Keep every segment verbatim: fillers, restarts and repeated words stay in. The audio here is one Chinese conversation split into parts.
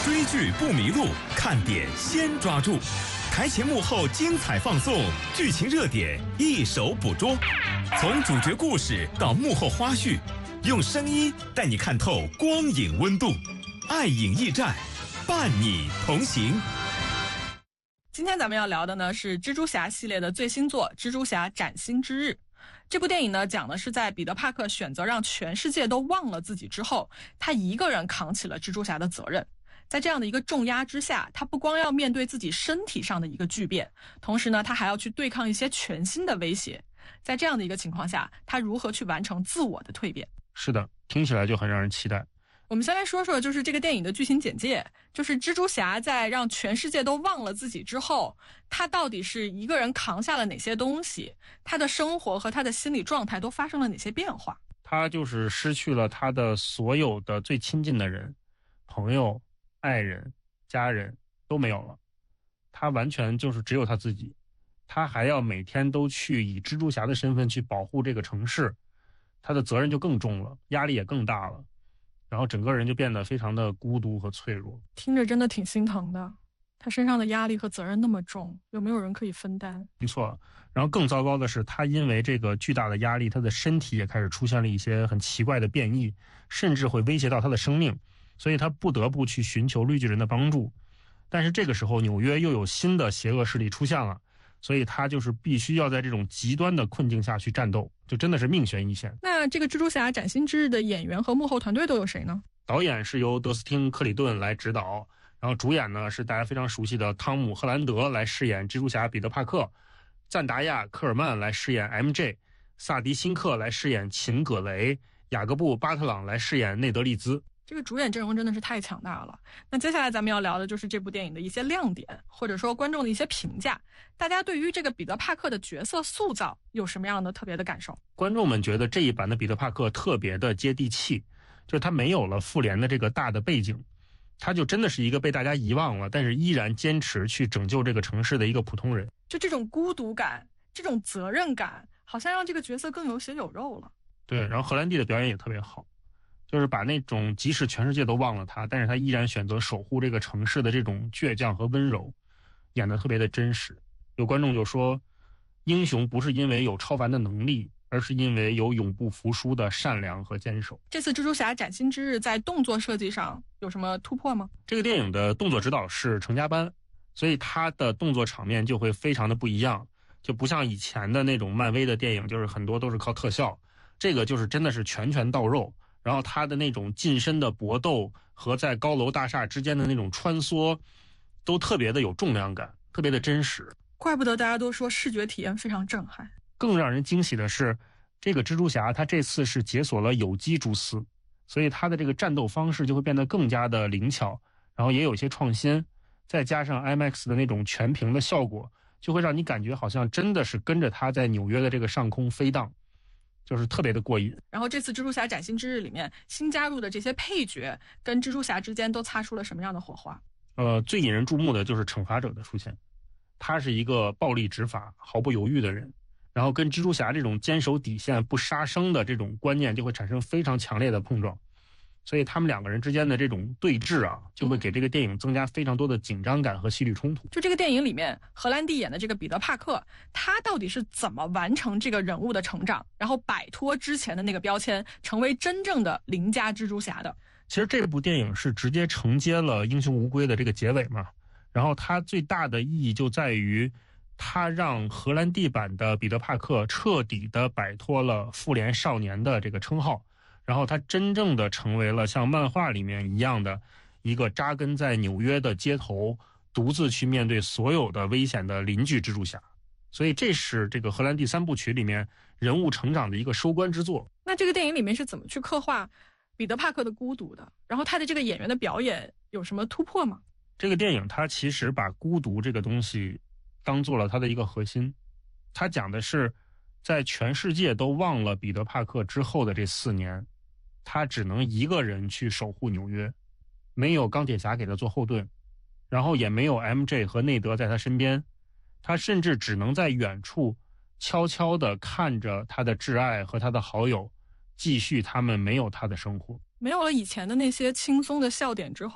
追剧不迷路，看点先抓住。台前幕后精彩放送，剧情热点一手捕捉。从主角故事到幕后花絮，用声音带你看透光影温度。爱影驿站，伴你同行。 今天咱们要聊的呢是蜘蛛侠系列的最新作《蜘蛛侠崭新之日》。这部电影呢讲的是在彼得·帕克选择让全世界都忘了自己之后，他一个人扛起了蜘蛛侠的责任。在这样的一个重压之下，他不光要面对自己身体上的一个巨变，同时呢他还要去对抗一些全新的威胁。在这样的一个情况下，他如何去完成自我的蜕变？ 是的，听起来就很让人期待。 我们先来说说就是这个电影的剧情简介，就是蜘蛛侠在让全世界都忘了自己之后，他到底是一个人扛下了哪些东西，他的生活和他的心理状态都发生了哪些变化。 他就是失去了他的所有的最亲近的人，朋友、爱人、家人都没有了，他完全就是只有他自己。他还要每天都去以蜘蛛侠的身份去保护这个城市，他的责任就更重了，压力也更大了，然后整个人就变得非常的孤独和脆弱。 听着真的挺心疼的，他身上的压力和责任那么重，有没有人可以分担？ 没错，然后更糟糕的是，他因为这个巨大的压力，他的身体也开始出现了一些很奇怪的变异，甚至会威胁到他的生命，所以他不得不去寻求绿巨人的帮助。但是这个时候纽约又有新的邪恶势力出现了，所以他就是必须要在这种极端的困境下去战斗，就真的是命悬一线。 那这个蜘蛛侠崭新之日的演员和幕后团队都有谁呢？ 导演是由德斯汀·克里顿来指导，然后主演呢是大家非常熟悉的汤姆·赫兰德来饰演蜘蛛侠彼得·帕克，赞达亚·科尔曼来饰演 M J， 萨迪·辛克来饰演秦·葛雷，雅各布·巴特朗来饰演内德·利兹。 这个主演阵容真的是太强大了。那接下来咱们要聊的就是这部电影的一些亮点，或者说观众的一些评价。大家对于这个彼得·帕克的角色塑造有什么样的特别的感受？ 观众们觉得这一版的彼得·帕克特别的接地气，就是他没有了复联的这个大的背景，他就真的是一个被大家遗忘了，但是依然坚持去拯救这个城市的一个普通人。 就这种孤独感，这种责任感，好像让这个角色更有血有肉了。 对，然后荷兰弟的表演也特别好，就是把那种即使全世界都忘了他，但是他依然选择守护这个城市的这种倔强和温柔，演得特别的真实。有观众就说，英雄不是因为有超凡的能力，而是因为有永不服输的善良和坚守。 这次蜘蛛侠崭新之日在动作设计上有什么突破吗？ 这个电影的动作指导是程家班，所以他的动作场面就会非常的不一样，就不像以前的那种漫威的电影，就是很多都是靠特效，这个就是真的是拳拳到肉。然后他的那种近身的搏斗和在高楼大厦之间的那种穿梭都特别的有重量感，特别的真实。 怪不得大家都说视觉体验非常震撼。 更让人惊喜的是，这个蜘蛛侠他这次是解锁了有机蛛丝，所以他的这个战斗方式就会变得更加的灵巧，然后也有一些创新，再加上 I M A X 的那种全屏的效果，就会让你感觉好像真的是跟着他在纽约的这个上空飞荡，就是特别的过瘾。 然后这次蜘蛛侠崭新之日里面新加入的这些配角跟蜘蛛侠之间都擦出了什么样的火花？ 呃，最引人注目的就是惩罚者的出现，他是一个暴力执法毫不犹豫的人，然后跟蜘蛛侠这种坚守底线不杀生的这种观念就会产生非常强烈的碰撞，所以他们两个人之间的这种对峙啊，就会给这个电影增加非常多的紧张感和戏剧冲突。 就这个电影里面荷兰弟演的这个彼得·帕克，他到底是怎么完成这个人物的成长，然后摆脱之前的那个标签，成为真正的邻家蜘蛛侠的？ 其实这部电影是直接承接了英雄无归的这个结尾嘛，然后它最大的意义就在于它让荷兰弟版的彼得·帕克彻底的摆脱了复联少年的这个称号，然后他真正的成为了像漫画里面一样的一个扎根在纽约的街头，独自去面对所有的危险的邻居蜘蛛侠。所以这是这个荷兰弟三部曲里面人物成长的一个收官之作。 那这个电影里面是怎么去刻画彼得·帕克的孤独的？然后他的这个演员的表演有什么突破吗？ 这个电影它其实把孤独这个东西当做了它的一个核心，它讲的是在全世界都忘了彼得·帕克之后的这四年，他只能一个人去守护纽约，没有钢铁侠给他做后盾，然后也没有 M J 和内德在他身边，他甚至只能在远处悄悄地看着他的挚爱和他的好友继续他们没有他的生活。 没有了以前的那些轻松的笑点之后，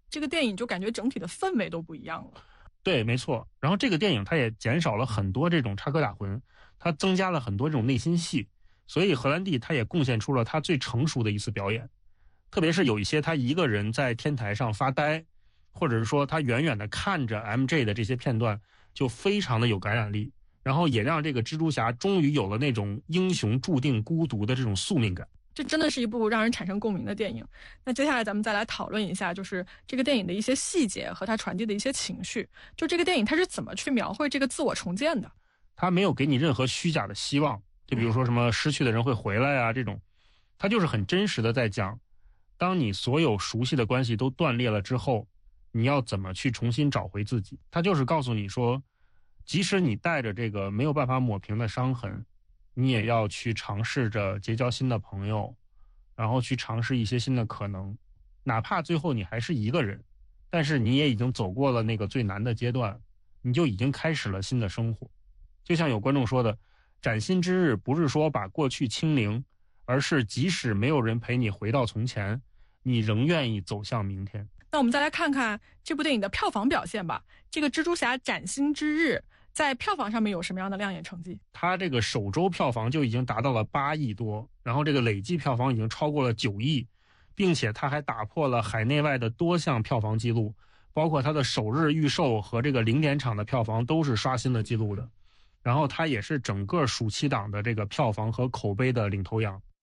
这个电影就感觉整体的氛围都不一样了。 对，没错。然后这个电影它也减少了很多这种插科打诨，它增加了很多这种内心戏，所以荷兰弟他也贡献出了他最成熟的一次表演。特别是有一些他一个人在天台上发呆，或者是说他远远的看着 M J 的这些片段，就非常的有感染力，然后也让这个蜘蛛侠终于有了那种英雄注定孤独的这种宿命感。 这真的是一部让人产生共鸣的电影。那接下来咱们再来讨论一下，就是这个电影的一些细节和它传递的一些情绪。就这个电影它是怎么去描绘这个自我重建的？ 它没有给你任何虚假的希望，就比如说什么失去的人会回来啊这种，它就是很真实的在讲，当你所有熟悉的关系都断裂了之后，你要怎么去重新找回自己。它就是告诉你说，即使你带着这个没有办法抹平的伤痕，你也要去尝试着结交新的朋友，然后去尝试一些新的可能，哪怕最后你还是一个人，但是你也已经走过了那个最难的阶段，你就已经开始了新的生活。就像有观众说的，崭新之日不是说把过去清零，而是即使没有人陪你回到从前，你仍愿意走向明天。 那我们再来看看这部电影的票房表现吧。这个蜘蛛侠崭新之日在票房上面有什么样的亮眼成绩？ 它这个首周票房就已经达到了八亿多，然后这个累计票房已经超过了九亿，并且它还打破了海内外的多项票房记录，包括它的首日预售和这个零点场的票房都是刷新了记录的。然后它也是整个暑期档的这个票房和口碑的领头羊。